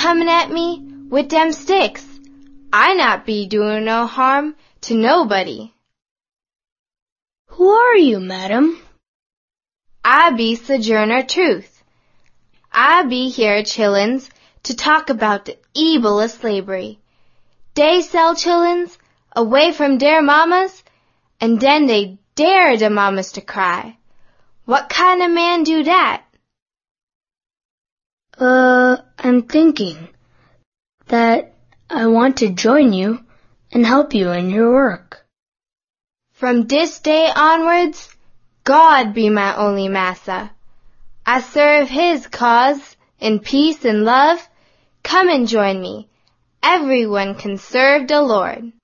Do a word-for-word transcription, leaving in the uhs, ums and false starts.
comin' at me with dem sticks? I not be doing no harm to nobody. Who are you, madam? I be Sojourner Truth. I be here chillins to talk about the evil of slavery. Dey sell chillins away from their mamas, and then they dare the mamas to cry. What kind of man do that? Uh, I'm thinking that I want to join you and help you in your work. From this day onwards, God be my only massa. I serve His cause in peace and love. Come and join me. Everyone can serve the Lord.